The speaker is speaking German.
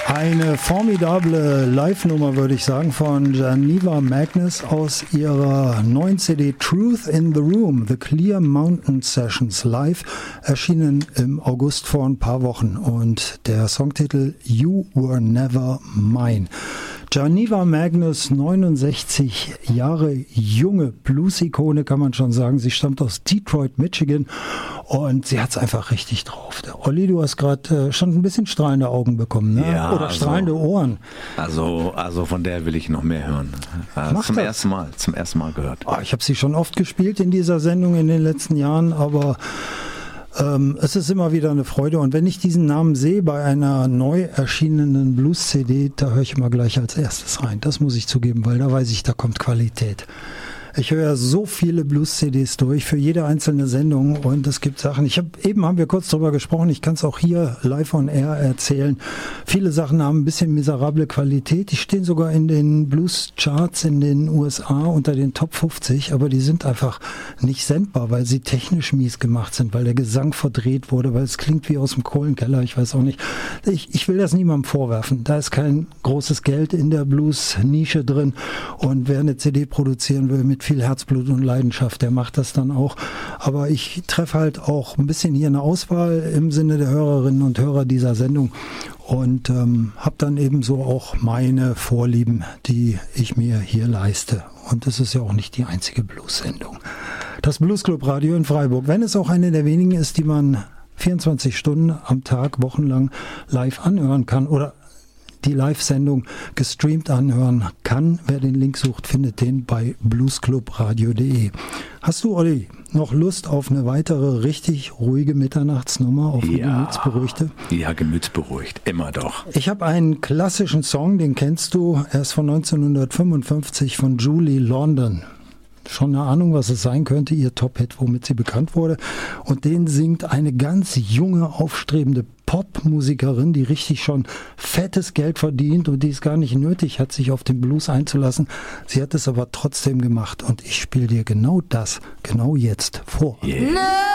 Eine formidable Live-Nummer, würde ich sagen, von Geneva Magnus aus ihrer neuen CD Truth in the Room, The Clear Mountain Sessions Live, erschienen im August vor ein paar Wochen. Und der Songtitel You Were Never Mine. Geneva Magnus, 69 Jahre junge Blues-Ikone, kann man schon sagen. Sie stammt aus Detroit, Michigan und sie hat es einfach richtig drauf. Der Olli, du hast gerade schon ein bisschen strahlende Augen bekommen, ne? Ja, oder strahlende Ohren. Also von der will ich noch mehr hören. Zum ersten Mal gehört. Oh, ich habe sie schon oft gespielt in dieser Sendung in den letzten Jahren, aber es ist immer wieder eine Freude und wenn ich diesen Namen sehe bei einer neu erschienenen Blues-CD, da höre ich immer gleich als erstes rein. Das muss ich zugeben, weil da weiß ich, da kommt Qualität. Ich höre so viele Blues-CDs durch für jede einzelne Sendung und es gibt Sachen, eben haben wir kurz drüber gesprochen, ich kann es auch hier live on air erzählen. Viele Sachen haben ein bisschen miserable Qualität, die stehen sogar in den Blues-Charts in den USA unter den Top 50, aber die sind einfach nicht sendbar, weil sie technisch mies gemacht sind, weil der Gesang verdreht wurde, weil es klingt wie aus dem Kohlenkeller, ich weiß auch nicht. Ich will das niemandem vorwerfen, da ist kein großes Geld in der Blues-Nische drin und wer eine CD produzieren will mit viel Herzblut und Leidenschaft, der macht das dann auch. Aber ich treffe halt auch ein bisschen hier eine Auswahl im Sinne der Hörerinnen und Hörer dieser Sendung und habe dann ebenso auch meine Vorlieben, die ich mir hier leiste. Und das ist ja auch nicht die einzige Blues-Sendung. Das Bluesclub Radio in Freiburg, wenn es auch eine der wenigen ist, die man 24 Stunden am Tag, wochenlang live anhören kann oder die Live-Sendung gestreamt anhören kann. Wer den Link sucht, findet den bei bluesclubradio.de. Hast du, Olli, noch Lust auf eine weitere richtig ruhige Mitternachtsnummer, auf eine gemütsberuhigte? Ja, gemütsberuhigt, immer doch. Ich habe einen klassischen Song, den kennst du, er ist von 1955 von Julie London. Schon eine Ahnung, was es sein könnte, ihr Top-Hit, womit sie bekannt wurde. Und den singt eine ganz junge, aufstrebende Popmusikerin, die richtig schon fettes Geld verdient und die es gar nicht nötig hat, sich auf den Blues einzulassen. Sie hat es aber trotzdem gemacht und ich spiele dir genau das, genau jetzt vor. Yeah.